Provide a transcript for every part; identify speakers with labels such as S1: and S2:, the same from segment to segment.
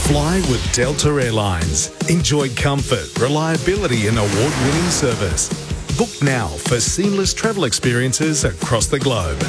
S1: Fly with Delta Airlines. Enjoy comfort, reliability and award-winning service. Book now for seamless travel experiences across the globe.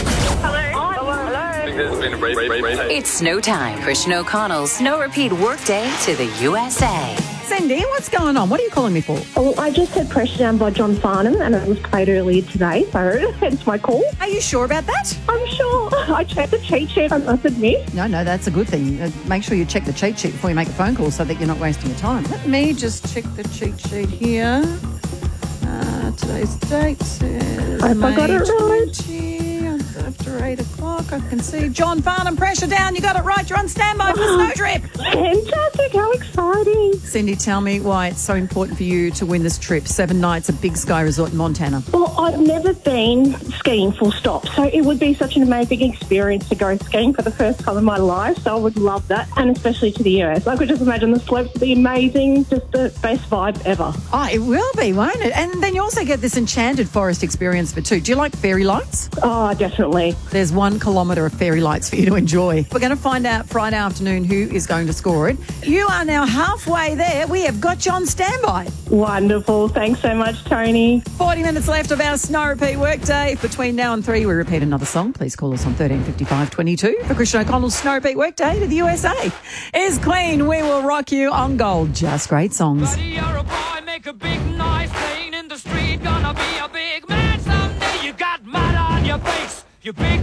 S2: It's snow time for Snow Connell's Snow Repeat Workday to the USA.
S3: Cindy, what's going on? What are you calling me for?
S4: Well, I just had pressure down by John Farnham and it was played earlier today, so hence my call.
S3: Are you sure about that?
S4: I'm sure. I checked the cheat sheet, I must admit.
S3: No, that's a good thing. Make sure you check the cheat sheet before you make a phone call so that you're not wasting your time. Let me just check the cheat sheet here. Today's date says
S4: I got it right.
S3: 20, after 8 o'clock. I can see John Farnham, pressure down. You got it right. You're on standby for Snow Trip.
S4: Fantastic. How exciting.
S3: Cindy, tell me why it's so important for you to win this trip. 7 nights at Big Sky Resort in Montana.
S4: Well, I've never been skiing full stop, so it would be such an amazing experience to go skiing for the first time in my life, so I would love that, and especially to the US. I could just imagine the slopes would be amazing, just the best vibe ever.
S3: Oh, it will be, won't it? And then you also get this enchanted forest experience for 2. Do you like fairy lights?
S4: Oh, definitely.
S3: There's 1 kilometre of fairy lights for you to enjoy. We're going to find out Friday afternoon who is going to score it. You are now halfway there. We have got you on standby.
S4: Wonderful. Thanks so much, Tony.
S3: 40 minutes left of our Snow Repeat Workday. Between now and 3, we repeat another song. Please call us on 1355 22 for Christian O'Connell's Snow Repeat Workday to the USA. Is Queen, We Will Rock You on Gold. Just great songs.
S5: Buddy, you're a boy, make a big noise, playing in the street, gonna be a big man someday. You got mud on your face, you big